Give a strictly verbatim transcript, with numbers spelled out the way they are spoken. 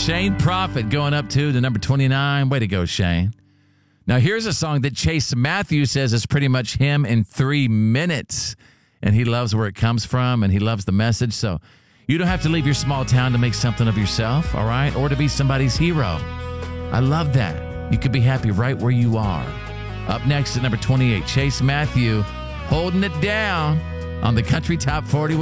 Shane Prophet going up to the number twenty-nine. Way to go, Shane. Now, here's a song that Chase Matthews says is pretty much him in three minutes. And he loves where it comes from, and he loves the message. So you don't have to leave your small town to make something of yourself, all right? Or to be somebody's hero. I love that. You could be happy right where you are. Up next at number twenty-eight, Chase Matthew holding it down on the Country Top forty.